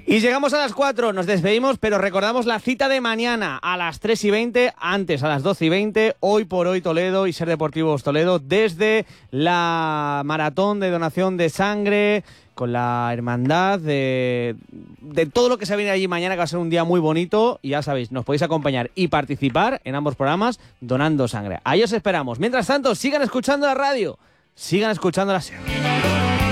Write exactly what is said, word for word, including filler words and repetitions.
Y llegamos a las cuatro, nos despedimos, pero recordamos la cita de mañana a las tres y veinte, antes a las doce y veinte, Hoy por Hoy Toledo y Ser Deportivos Toledo, desde la maratón de donación de sangre, con la hermandad de, de todo lo que se viene allí mañana, que va a ser un día muy bonito. Y ya sabéis, nos podéis acompañar y participar en ambos programas donando sangre. Ahí os esperamos. Mientras tanto, sigan escuchando la radio, sigan escuchando la SER.